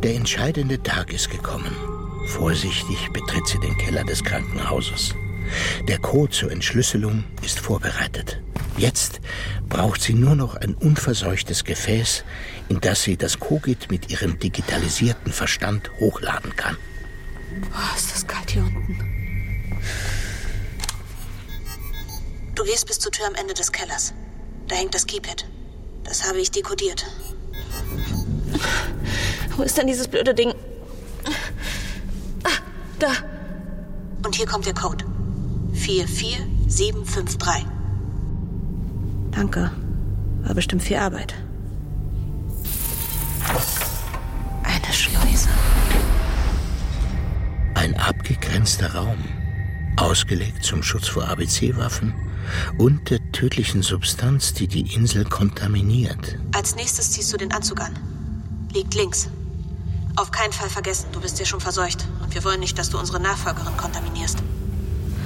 Der entscheidende Tag ist gekommen. Vorsichtig betritt sie den Keller des Krankenhauses. Der Code zur Entschlüsselung ist vorbereitet. Jetzt braucht sie nur noch ein unverseuchtes Gefäß, in das sie das Kogit mit ihrem digitalisierten Verstand hochladen kann. Oh, ist das kalt hier unten. Du gehst bis zur Tür am Ende des Kellers. Da hängt das Keypad. Das habe ich dekodiert. Wo ist denn dieses blöde Ding? Ah, da. Und hier kommt der Code. 44753. Danke. War bestimmt viel Arbeit. Eine Schleuse. Ein abgegrenzter Raum, ausgelegt zum Schutz vor ABC-Waffen und der tödlichen Substanz, die die Insel kontaminiert. Als nächstes ziehst du den Anzug an. Liegt links. Auf keinen Fall vergessen, du bist ja schon verseucht. Und wir wollen nicht, dass du unsere Nachfolgerin kontaminierst.